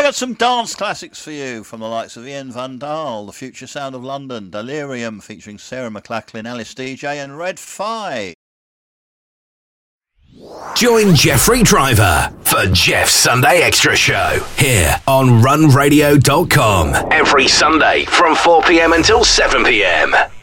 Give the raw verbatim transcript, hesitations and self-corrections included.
got some dance classics for you from the likes of Ian Van Dahl, The Future Sound of London, Delirium featuring Sarah McLachlan, Alice D J and Red Fi. Join Jeffrey Driver for Jeff's Sunday Extra Show here on run radio dot com every Sunday from four p.m. until seven p.m.